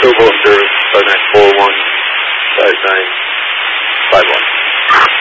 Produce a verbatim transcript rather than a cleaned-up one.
still going service, Southern four one five nine five one.